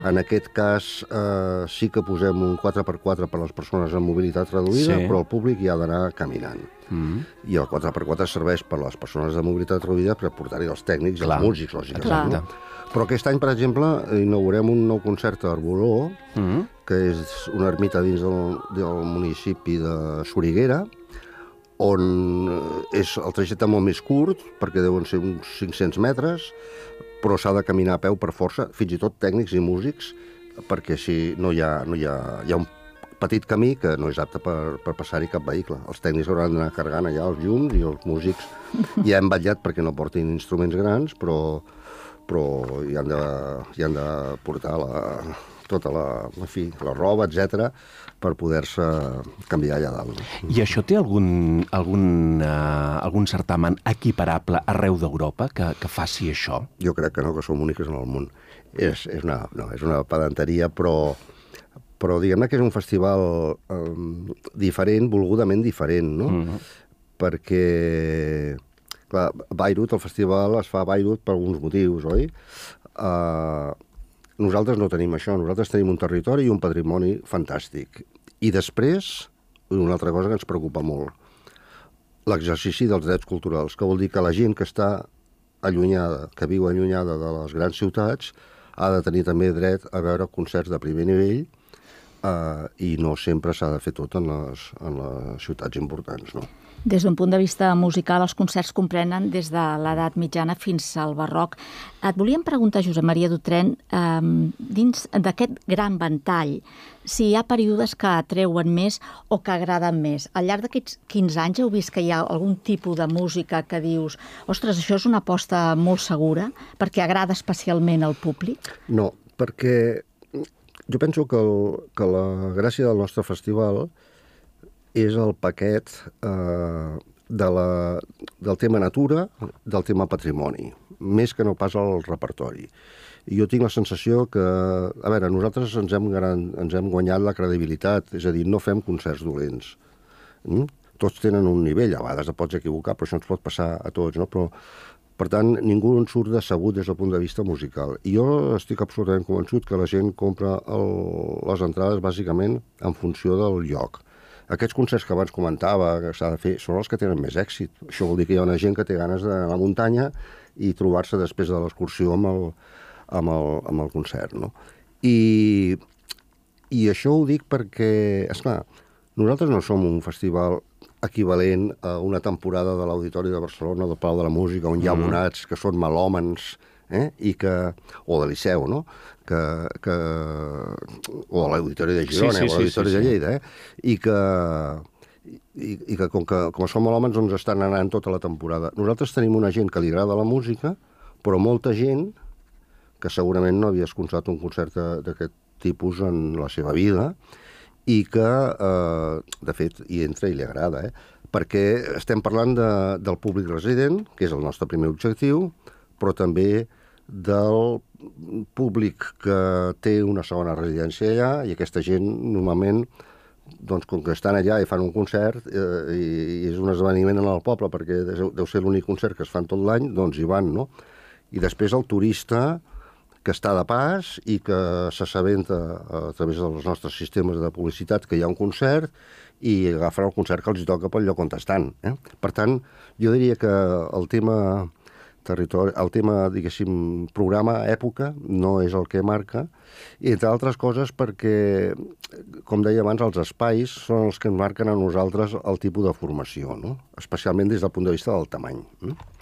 En aquest cas sí que posem un 4x4 per a les persones amb mobilitat reduïda, però el públic hi ha d'anar caminant. I el 4x4 serveix per a les persones de mobilitat reduïda per portar-hi els tècnics i els músics, lògicament. Però aquest any, per exemple, inaugurem un nou concert a Arboló, que és una ermita dins del municipi de Soriguera, on és el trajecte molt més curt, perquè deuen ser uns 500 metres, però s'ha de caminar a peu per força, fins i tot tècnics i músics, perquè si no hi ha un petit camí que no és apte per passar-hi cap vehicle. Els tècnics hauran d'anar carregant allà els llums i els músics ja hem vetllat perquè no portin instruments grans, però hi han de portar tota la roba, etc, per poder-se canviar allà dalt. I això té algun certamen equiparable arreu d'Europa que faci això? Jo crec que no, que som úniques en el món. És una pedanteria, però diguem-ne que és un festival diferent, volgudament diferent, no? Perquè, clar, Bayreuth, el festival es fa a Bayreuth per alguns motius, oi? Nosaltres no tenim això, nosaltres tenim un territori i un patrimoni fantàstic. I després, una altra cosa que ens preocupa molt, l'exercici dels drets culturals, que vol dir que la gent que està allunyada, que viu allunyada de les grans ciutats, ha de tenir també dret a veure concerts de primer nivell i no sempre s'ha de fer tot en les ciutats importants, no? Des d'un punt de vista musical, els concerts comprenen des de l'edat mitjana fins al barroc. Et volíem preguntar, Josep Maria Dutren, dins d'aquest gran ventall, si hi ha períodes que atreuen més o que agraden més. Al llarg d'aquests 15 anys heu vist que hi ha algun tipus de música que dius ostres, això és una aposta molt segura perquè agrada especialment al públic? No, perquè jo penso que la gràcia del nostre festival és el paquet del tema natura, del tema patrimoni, més que no pas el repertori. I jo tinc la sensació que, a veure, nosaltres ens hem guanyat la credibilitat, és a dir, no fem concerts dolents. Tots tenen un nivell, a vegades et pots equivocar, però això ens pot passar a tots, no? Però, per tant, ningú en surt decebut des del punt de vista musical. I jo estic absolutament convençut que la gent compra les entrades bàsicament en funció del lloc. Aquests concerts que abans comentava que s'ha de fer són els que tenen més èxit. Això vol dir que hi ha una gent que té ganes d'anar a la muntanya i trobar-se després de l'excursió amb el concert, no? I això ho dic perquè, esclar, nosaltres no som un festival equivalent a una temporada de l'Auditori de Barcelona o del Palau de la Música, on hi ha abonats que són melòmans, o de Liceu, no? O a l'Auditori de Girona, o a l'Auditori de Lleida, i que com som melòmans doncs estan anant tota la temporada. Nosaltres tenim una gent que li agrada la música, però molta gent que segurament no havia escoltat un concert d'aquest tipus en la seva vida i que, de fet, hi entra i li agrada, perquè estem parlant del públic resident, que és el nostre primer objectiu, però també del públic que té una segona residència allà i aquesta gent normalment, doncs, com que estan allà i fan un concert i és un esdeveniment en el poble perquè deu ser l'únic concert que es fan tot l'any, doncs hi van, no? I després el turista que està de pas i que s'assabenta a través dels nostres sistemes de publicitat que hi ha un concert i agafarà el concert que els toca pel lloc on estan. Per tant, jo diria que el tema territori, el tema, diguéssim, programa, època, no és el que marca, i entre altres coses perquè, com deia abans, els espais són els que marquen a nosaltres el tipus de formació, no? Especialment des del punt de vista del tamany.